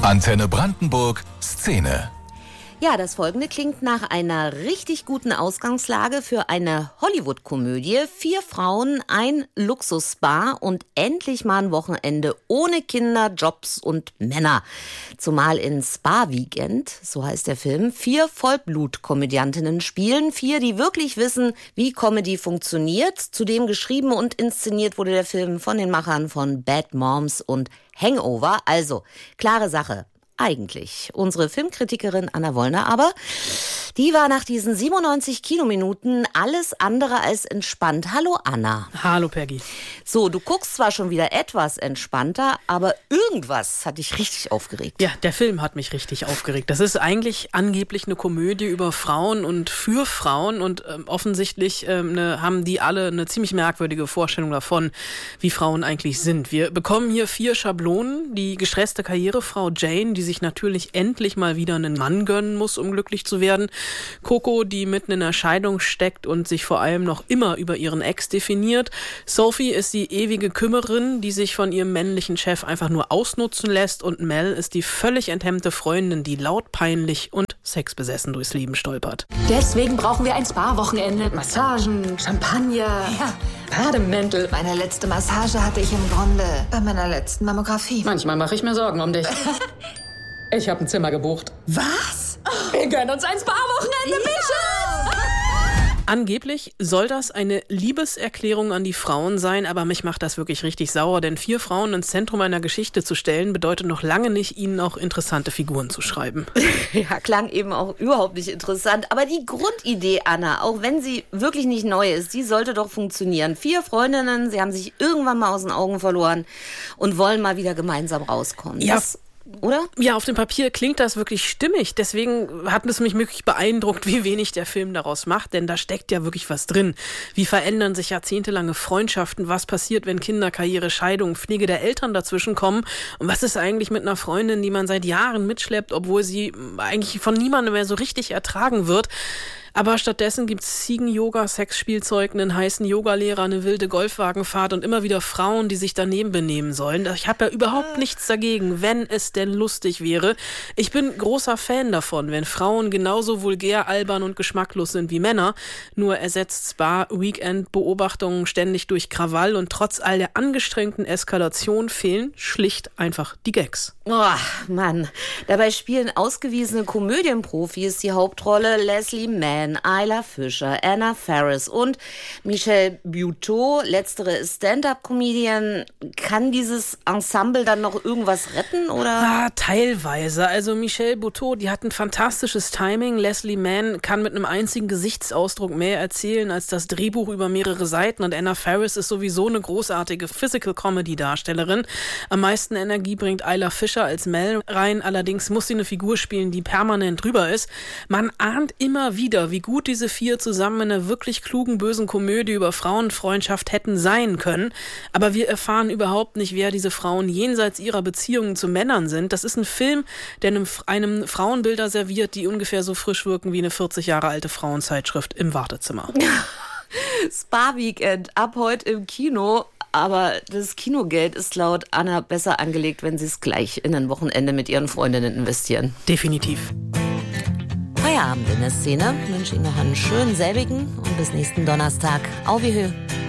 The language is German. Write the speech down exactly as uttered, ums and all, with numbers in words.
Antenne Brandenburg Szene. Ja, das Folgende klingt nach einer richtig guten Ausgangslage für eine Hollywood-Komödie. Vier Frauen, ein Luxus-Spa und endlich mal ein Wochenende ohne Kinder, Jobs und Männer. Zumal in Spa-Weekend, so heißt der Film, vier Vollblut-Komödiantinnen spielen. Vier, die wirklich wissen, wie Comedy funktioniert. Zudem geschrieben und inszeniert wurde der Film von den Machern von Bad Moms und Hangover. Also, klare Sache. Eigentlich. Unsere Filmkritikerin Anna Wollner aber, die war nach diesen siebenundneunzig Kinominuten alles andere als entspannt. Hallo Anna. Hallo Peggy. So, du guckst zwar schon wieder etwas entspannter, aber irgendwas hat dich richtig aufgeregt. Ja, der Film hat mich richtig aufgeregt. Das ist eigentlich angeblich eine Komödie über Frauen und für Frauen und ähm, offensichtlich ähm, ne, haben die alle eine ziemlich merkwürdige Vorstellung davon, wie Frauen eigentlich sind. Wir bekommen hier vier Schablonen. Die gestresste Karrierefrau Jane, die sich natürlich endlich mal wieder einen Mann gönnen muss, um glücklich zu werden. Coco, die mitten in der Scheidung steckt und sich vor allem noch immer über ihren Ex definiert. Sophie ist die ewige Kümmerin, die sich von ihrem männlichen Chef einfach nur ausnutzen lässt. Und Mel ist die völlig enthemmte Freundin, die laut, peinlich und sexbesessen durchs Leben stolpert. Deswegen brauchen wir ein Spa-Wochenende. Massagen, Champagner, ja, Bademäntel. Meine letzte Massage hatte ich im Grunde bei meiner letzten Mammographie. Manchmal mache ich mir Sorgen um dich. Ich habe ein Zimmer gebucht. Was? Wir gönnen uns ein Spa-Wochenende, Michel! Angeblich soll das eine Liebeserklärung an die Frauen sein, aber mich macht das wirklich richtig sauer, denn vier Frauen ins Zentrum einer Geschichte zu stellen, bedeutet noch lange nicht, ihnen auch interessante Figuren zu schreiben. Ja, klang eben auch überhaupt nicht interessant, aber die Grundidee, Anna, auch wenn sie wirklich nicht neu ist, die sollte doch funktionieren. Vier Freundinnen, sie haben sich irgendwann mal aus den Augen verloren und wollen mal wieder gemeinsam rauskommen. Ja. Das Oder? Ja, auf dem Papier klingt das wirklich stimmig. Deswegen hat es mich wirklich beeindruckt, wie wenig der Film daraus macht. Denn da steckt ja wirklich was drin. Wie verändern sich jahrzehntelange Freundschaften? Was passiert, wenn Kinder, Karriere, Scheidung, Pflege der Eltern dazwischen kommen? Und was ist eigentlich mit einer Freundin, die man seit Jahren mitschleppt, obwohl sie eigentlich von niemandem mehr so richtig ertragen wird? Aber stattdessen gibt's Ziegen-Yoga, Sexspielzeug, einen heißen Yogalehrer, eine wilde Golfwagenfahrt und immer wieder Frauen, die sich daneben benehmen sollen. Ich habe ja überhaupt nichts dagegen, wenn es denn lustig wäre. Ich bin großer Fan davon, wenn Frauen genauso vulgär, albern und geschmacklos sind wie Männer. Nur ersetzt Spa-Weekend-Beobachtungen ständig durch Krawall und trotz all der angestrengten Eskalation fehlen schlicht einfach die Gags. Oh, Mann. Dabei spielen ausgewiesene Komödienprofis die Hauptrolle. Leslie Mann, Isla Fisher, Anna Faris und Michelle Buteau. Letztere ist Stand-up-Comedian. Kann dieses Ensemble dann noch irgendwas retten, oder? Ah, teilweise. Also Michelle Buteau, die hat ein fantastisches Timing. Leslie Mann kann mit einem einzigen Gesichtsausdruck mehr erzählen als das Drehbuch über mehrere Seiten. Und Anna Faris ist sowieso eine großartige Physical-Comedy-Darstellerin. Am meisten Energie bringt Isla Fisher als Mel rein. Allerdings muss sie eine Figur spielen, die permanent drüber ist. Man ahnt immer wieder, wie gut diese vier zusammen in einer wirklich klugen, bösen Komödie über Frauenfreundschaft hätten sein können. Aber wir erfahren überhaupt nicht, wer diese Frauen jenseits ihrer Beziehungen zu Männern sind. Das ist ein Film, der einem, einem Frauenbilder serviert, die ungefähr so frisch wirken wie eine vierzig Jahre alte Frauenzeitschrift im Wartezimmer. Spa-Weekend ab heute im Kino. Aber das Kinogeld ist laut Anna besser angelegt, wenn sie es gleich in ein Wochenende mit ihren Freundinnen investieren. Definitiv. Feierabend in der Szene. Ich wünsche Ihnen noch einen schönen selbigen und bis nächsten Donnerstag. Auf Wiederhören.